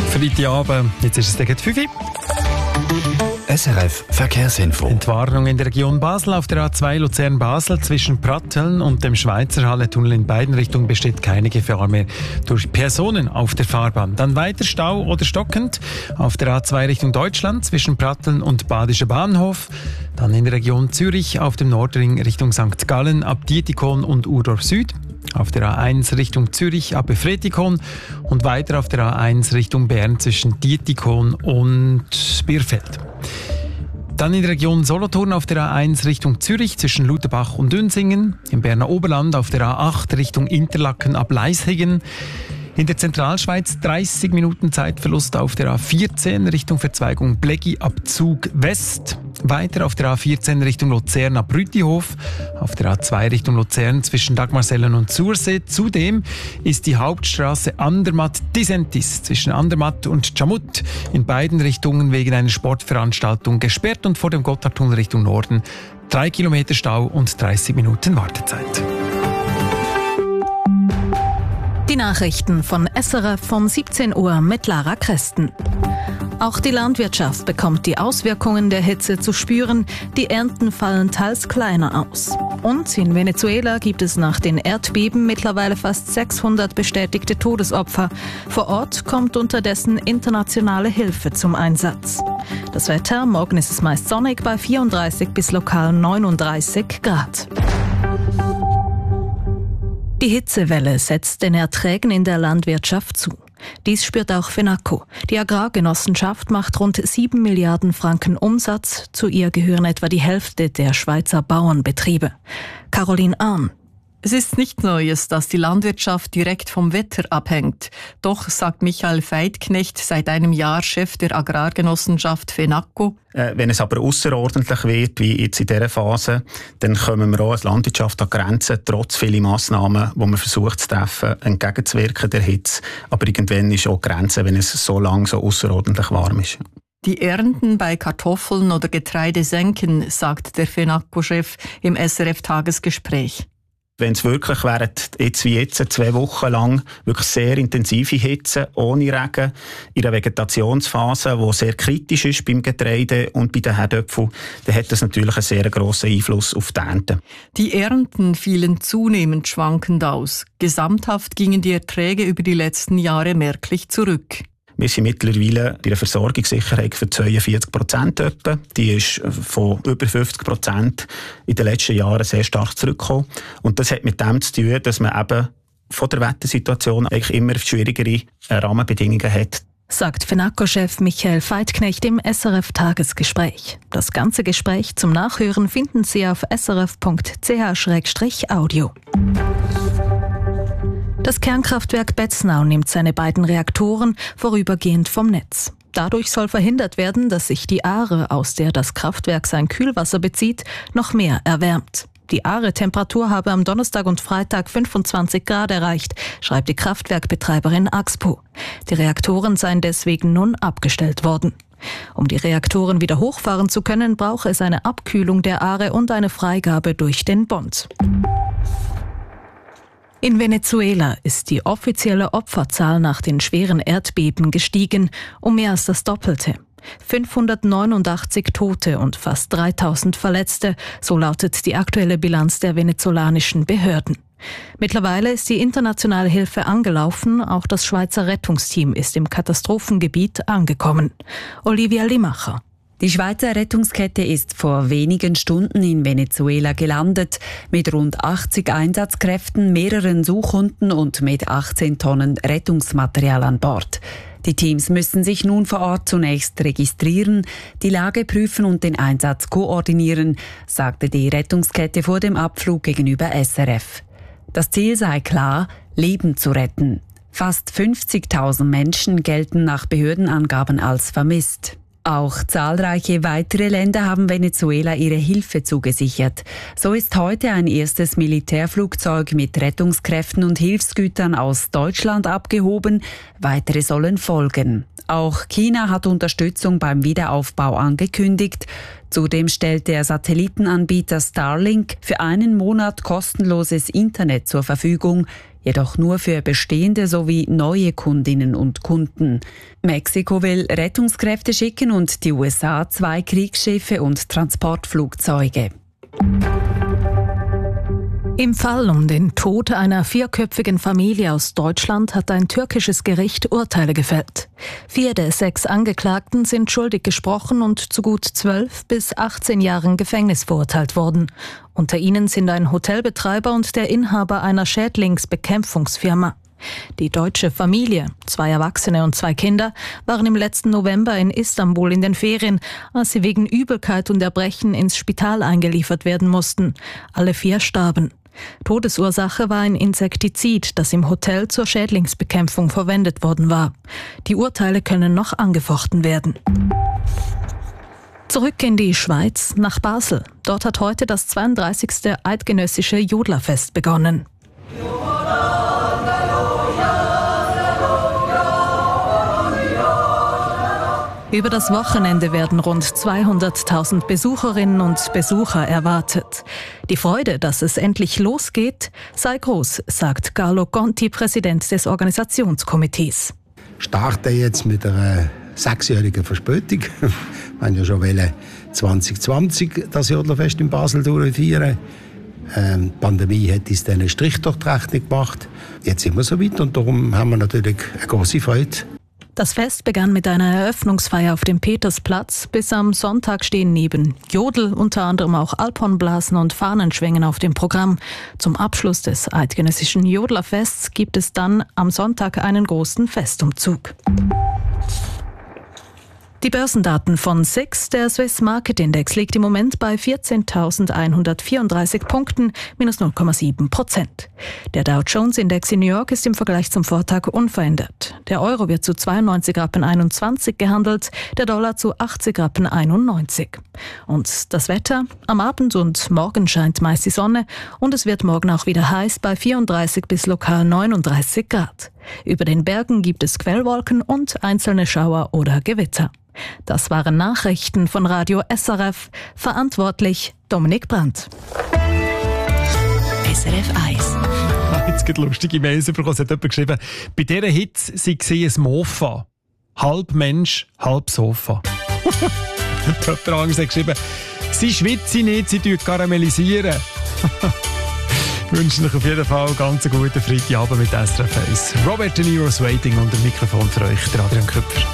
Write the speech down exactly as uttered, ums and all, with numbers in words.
Freitagabend, jetzt ist es gegen fünf Uhr. S R F Verkehrsinfo. Entwarnung in der Region Basel auf der A zwei Luzern-Basel zwischen Pratteln und dem Schweizerhalle-Tunnel in beiden Richtungen besteht keine Gefahr mehr durch Personen auf der Fahrbahn. Dann weiter Stau oder stockend auf der A zwei Richtung Deutschland zwischen Pratteln und Badischer Bahnhof. Dann in der Region Zürich auf dem Nordring Richtung Sankt Gallen ab Dietikon und Urdorf Süd. Auf der A eins Richtung Zürich ab Befretikon und weiter auf der A eins Richtung Bern zwischen Dietikon und Bierfeld. Dann in der Region Solothurn auf der A eins Richtung Zürich zwischen Lutherbach und Dünsingen. Im Berner Oberland auf der A acht Richtung Interlaken ab Leishigen. In der Zentralschweiz dreißig Minuten Zeitverlust auf der A vierzehn Richtung Verzweigung Bleggi ab Zug West. Weiter auf der A vierzehn Richtung Luzern ab Rütihof. Auf der A zwei Richtung Luzern zwischen Dagmarsellen und Sursee. Zudem ist die Hauptstraße Andermatt-Disentis zwischen Andermatt und Chamut in beiden Richtungen wegen einer Sportveranstaltung gesperrt und vor dem Gotthardtunnel Richtung Norden drei Kilometer Stau und dreißig Minuten Wartezeit. Die Nachrichten von S R F um siebzehn Uhr mit Lara Kresten. Auch die Landwirtschaft bekommt die Auswirkungen der Hitze zu spüren. Die Ernten fallen teils kleiner aus. Und in Venezuela gibt es nach den Erdbeben mittlerweile fast sechshundert bestätigte Todesopfer. Vor Ort kommt unterdessen internationale Hilfe zum Einsatz. Das Wetter: morgen ist es meist sonnig bei vierunddreißig bis lokal neununddreißig Grad. Die Hitzewelle setzt den Erträgen in der Landwirtschaft zu. Dies spürt auch FENACO. Die Agrargenossenschaft macht rund sieben Milliarden Franken Umsatz. Zu ihr gehören etwa die Hälfte der Schweizer Bauernbetriebe. Caroline Ahn. Es ist nichts Neues, dass die Landwirtschaft direkt vom Wetter abhängt. Doch, sagt Michael Veidknecht, seit einem Jahr Chef der Agrargenossenschaft FENACO. Äh, wenn es aber ausserordentlich wird, wie jetzt in dieser Phase, dann kommen wir auch als Landwirtschaft an Grenzen, trotz vieler Massnahmen, die man versucht zu treffen, entgegenzuwirken der Hitze. Aber irgendwann ist auch die Grenze, wenn es so lang so außerordentlich warm ist. Die Ernten bei Kartoffeln oder Getreide senken, sagt der FENACO-Chef im S R F-Tagesgespräch. Wenn es wirklich während jetzt wie jetzt zwei Wochen lang wirklich sehr intensive Hitze ohne Regen in einer Vegetationsphase, die sehr kritisch ist beim Getreide und bei den Herdöpfeln, dann hat das natürlich einen sehr grossen Einfluss auf die Ernte. Die Ernten fielen zunehmend schwankend aus. Gesamthaft gingen die Erträge über die letzten Jahre merklich zurück. Wir sind mittlerweile bei der Versorgungssicherheit für zweiundvierzig Prozent etwa. Die ist von über fünfzig Prozent in den letzten Jahren sehr stark zurückgekommen. Und das hat mit dem zu tun, dass man eben von der Wettersituation eigentlich immer schwierigere Rahmenbedingungen hat. Sagt FENACO-Chef Michael Veidknecht im S R F-Tagesgespräch. Das ganze Gespräch zum Nachhören finden Sie auf s r f punkt c h slash audio. Das Kernkraftwerk Betznau nimmt seine beiden Reaktoren vorübergehend vom Netz. Dadurch soll verhindert werden, dass sich die Aare, aus der das Kraftwerk sein Kühlwasser bezieht, noch mehr erwärmt. Die Aare-Temperatur habe am Donnerstag und Freitag fünfundzwanzig Grad erreicht, schreibt die Kraftwerkbetreiberin Axpo. Die Reaktoren seien deswegen nun abgestellt worden. Um die Reaktoren wieder hochfahren zu können, brauche es eine Abkühlung der Aare und eine Freigabe durch den Bund. In Venezuela ist die offizielle Opferzahl nach den schweren Erdbeben gestiegen, um mehr als das Doppelte. fünfhundertneunundachtzig Tote und fast dreitausend Verletzte, so lautet die aktuelle Bilanz der venezolanischen Behörden. Mittlerweile ist die internationale Hilfe angelaufen, auch das Schweizer Rettungsteam ist im Katastrophengebiet angekommen. Olivia Limacher. Die Schweizer Rettungskette ist vor wenigen Stunden in Venezuela gelandet, mit rund achtzig Einsatzkräften, mehreren Suchhunden und mit achtzehn Tonnen Rettungsmaterial an Bord. Die Teams müssen sich nun vor Ort zunächst registrieren, die Lage prüfen und den Einsatz koordinieren, sagte die Rettungskette vor dem Abflug gegenüber S R F. Das Ziel sei klar, Leben zu retten. Fast fünfzigtausend Menschen gelten nach Behördenangaben als vermisst. Auch zahlreiche weitere Länder haben Venezuela ihre Hilfe zugesichert. So ist heute ein erstes Militärflugzeug mit Rettungskräften und Hilfsgütern aus Deutschland abgehoben. Weitere sollen folgen. Auch China hat Unterstützung beim Wiederaufbau angekündigt. Zudem stellt der Satellitenanbieter Starlink für einen Monat kostenloses Internet zur Verfügung. jedoch nur für bestehende sowie neue Kundinnen und Kunden. Mexiko will Rettungskräfte schicken und die U S A zwei Kriegsschiffe und Transportflugzeuge. Im Fall um den Tod einer vierköpfigen Familie aus Deutschland hat ein türkisches Gericht Urteile gefällt. Vier der sechs Angeklagten sind schuldig gesprochen und zu gut zwölf bis achtzehn Jahren Gefängnis verurteilt worden. Unter ihnen sind ein Hotelbetreiber und der Inhaber einer Schädlingsbekämpfungsfirma. Die deutsche Familie, zwei Erwachsene und zwei Kinder, waren im letzten November in Istanbul in den Ferien, als sie wegen Übelkeit und Erbrechen ins Spital eingeliefert werden mussten. Alle vier starben. Todesursache war ein Insektizid, das im Hotel zur Schädlingsbekämpfung verwendet worden war. Die Urteile können noch angefochten werden. Zurück in die Schweiz, nach Basel. Dort hat heute das zweiunddreißigste eidgenössische Jodlerfest begonnen. Über das Wochenende werden rund zweihunderttausend Besucherinnen und Besucher erwartet. Die Freude, dass es endlich losgeht, sei groß, sagt Carlo Conti, Präsident des Organisationskomitees. Starten jetzt mit einer sechsjährigen Verspätung. Wir haben ja schon zwanzig zwanzig das Jodlerfest in Basel durchführen. Ähm, die Pandemie hat uns dann einen Strich durch die Rechnung gemacht. Jetzt sind wir so weit und darum haben wir natürlich eine große Freude. Das Fest begann mit einer Eröffnungsfeier auf dem Petersplatz. Bis am Sonntag stehen neben Jodel unter anderem auch Alphornblasen und Fahnenschwingen auf dem Programm. Zum Abschluss des eidgenössischen Jodlerfests gibt es dann am Sonntag einen großen Festumzug. Die Börsendaten von S I X, der Swiss Market Index, liegt im Moment bei vierzehntausendeinhundertvierunddreißig Punkten, minus null Komma sieben Prozent. Der Dow Jones Index in New York ist im Vergleich zum Vortag unverändert. Der Euro wird zu zweiundneunzig Rappen einundzwanzig gehandelt, der Dollar zu achtzig Rappen einundneunzig. Und das Wetter? Am Abend und morgen scheint meist die Sonne und es wird morgen auch wieder heiß bei vierunddreißig bis lokal neununddreißig Grad. Über den Bergen gibt es Quellwolken und einzelne Schauer oder Gewitter. Das waren Nachrichten von Radio S R F. Verantwortlich Dominik Brandt. S R F eins. Jetzt gibt es lustige Mails bekommen. Es hat jemand geschrieben, bei dieser Hitze sei sie ein Mofa. Halb Mensch, halb Sofa. Jemand anderes hat geschrieben, sie schwitze nicht, sie karamellisieren. Ich wünsche euch auf jeden Fall einen ganz guten Freitagabend mit S R F eins. Robert De Niro's Waiting und dem Mikrofon für euch, der Adrian Köpfer.